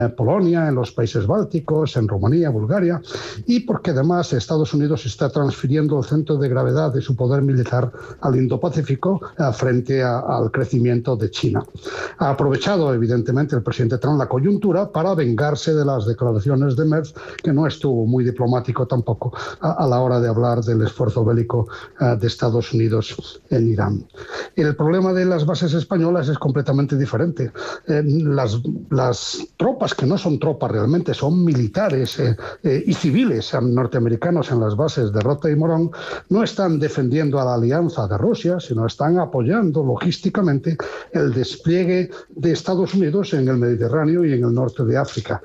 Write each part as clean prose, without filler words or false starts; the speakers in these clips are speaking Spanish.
Polonia, en los países bálticos, en Rumanía, Bulgaria, y porque además Estados Unidos está transfiriendo el centro de gravedad de su poder militar al Indo-Pacífico frente al crecimiento de China. Ha aprovechado, evidentemente, el presidente Trump la coyuntura para vengarse de las declaraciones de Merz, que no estuvo muy diplomático tampoco a la hora de hablar del esfuerzo bélico de Estados Unidos en Irán. El problema de las bases españolas es completamente diferente. Las tropas, que no son tropas realmente, son militares y civiles norteamericanos en las bases de Rota y Morón, no están defendiendo a la alianza de Rusia, sino están apoyando logísticamente el despliegue de Estados Unidos en el Mediterráneo y en el norte de África.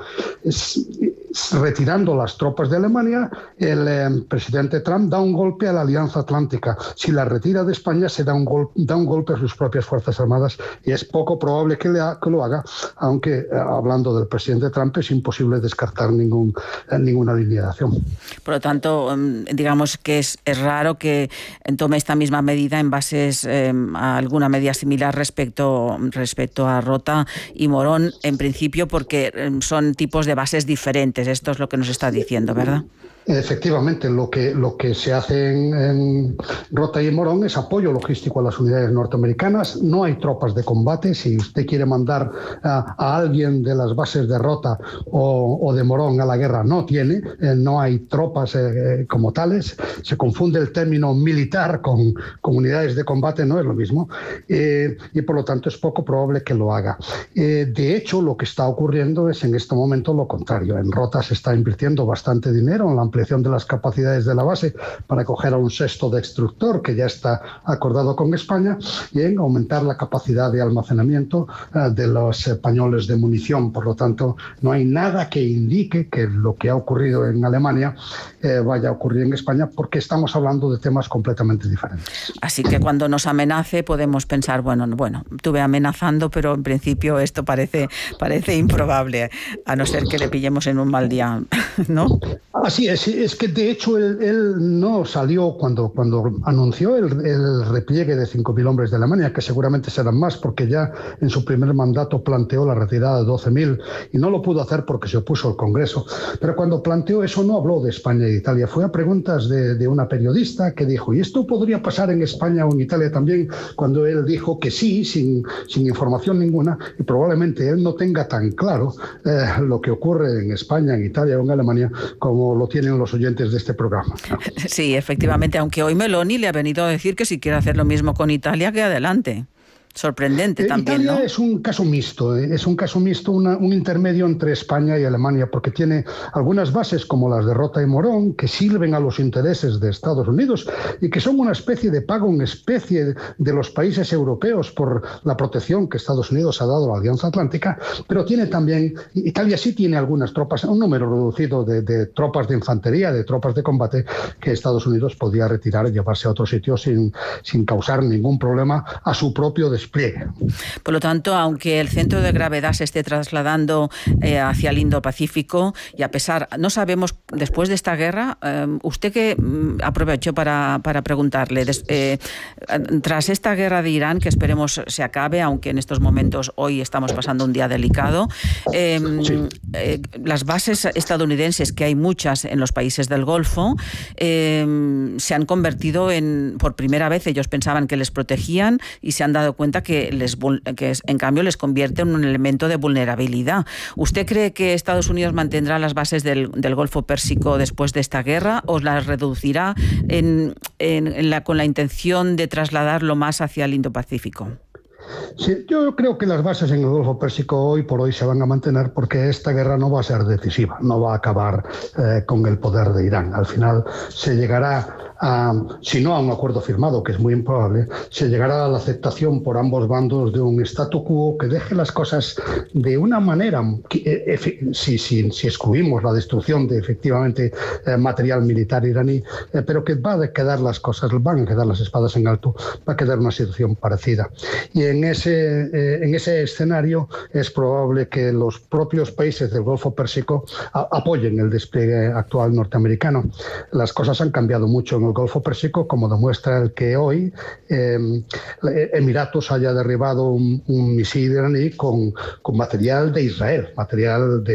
Retirando las tropas de Alemania, el presidente Trump da un golpe a la Alianza Atlántica. Si la retira de España, se da un golpe a sus propias Fuerzas Armadas, y es poco probable que lo haga, aunque hablando del presidente Trump es imposible descartar ninguna alineación. Por lo tanto, digamos que es raro que tome esta misma medida en bases a alguna medida similar respecto a Rota y Morón, en principio porque son tipos de bases diferentes. Esto es lo que nos está diciendo, ¿verdad? Efectivamente, lo que se hace en Rota y Morón es apoyo logístico a las unidades norteamericanas. No hay tropas de combate. Si usted quiere mandar a alguien de las bases de Rota o de Morón a la guerra, no hay tropas como tales. Se confunde el término militar con unidades de combate, no es lo mismo, y por lo tanto es poco probable que lo haga. De hecho, lo que está ocurriendo es en este momento lo contrario. En Rota se está invirtiendo bastante dinero en la ampliación de las capacidades de la base para acoger a un sexto destructor que ya está acordado con España, y en aumentar la capacidad de almacenamiento de los pañoles de munición. Por lo tanto, no hay nada que indique que lo que ha ocurrido en Alemania vaya a ocurrir en España, porque estamos hablando de temas completamente diferentes. Así que cuando nos amenace podemos pensar, bueno, estuve amenazando, pero en principio esto parece improbable, a no ser que le pillemos en un mal día, ¿no? Así es que de hecho él no salió cuando anunció el repliegue de 5.000 hombres de Alemania, que seguramente serán más, porque ya en su primer mandato planteó la retirada de 12.000 y no lo pudo hacer porque se opuso al Congreso. Pero cuando planteó eso no habló de España y de Italia, fue a preguntas de una periodista que dijo, ¿y esto podría pasar en España o en Italia también? Cuando él dijo que sí, sin información ninguna, y probablemente él no tenga tan claro lo que ocurre en España, en Italia o en Alemania como lo tienen los oyentes de este programa, ¿no? Sí, efectivamente, aunque hoy Meloni le ha venido a decir que si quiere hacer lo mismo con Italia, que adelante. Sorprendente también, Italia, ¿no? es un caso mixto, un intermedio entre España y Alemania, porque tiene algunas bases como las de Rota y Morón que sirven a los intereses de Estados Unidos y que son una especie de pago en especie de los países europeos por la protección que Estados Unidos ha dado a la Alianza Atlántica, pero tiene también, Italia sí tiene algunas tropas, un número reducido de tropas de infantería, de tropas de combate que Estados Unidos podía retirar y llevarse a otro sitio sin causar ningún problema a su propio despliegue. Por lo tanto, aunque el centro de gravedad se esté trasladando hacia el Indo-Pacífico, y a pesar, no sabemos, después de esta guerra, usted que aprovechó para preguntarle, tras esta guerra de Irán, que esperemos se acabe, aunque en estos momentos hoy estamos pasando un día delicado, las bases estadounidenses, que hay muchas en los países del Golfo, se han convertido por primera vez, ellos pensaban que les protegían y se han dado cuenta que en cambio les convierte en un elemento de vulnerabilidad. ¿Usted cree que Estados Unidos mantendrá las bases del Golfo Pérsico después de esta guerra o las reducirá con la intención de trasladarlo más hacia el Indo-Pacífico? Sí, yo creo que las bases en el Golfo Pérsico hoy por hoy se van a mantener, porque esta guerra no va a ser decisiva, no va a acabar con el poder de Irán. Al final se llegará si no a un acuerdo firmado, que es muy improbable, se llegará a la aceptación por ambos bandos de un statu quo que deje las cosas de una manera, si excluimos la destrucción de efectivamente material militar iraní, pero que van a quedar las espadas en alto, va a quedar una situación parecida. Y en ese escenario es probable que los propios países del Golfo Pérsico apoyen el despliegue actual norteamericano. Las cosas han cambiado mucho en el Golfo Pérsico, como demuestra el que hoy Emiratos haya derribado un misil iraní con material de Israel, material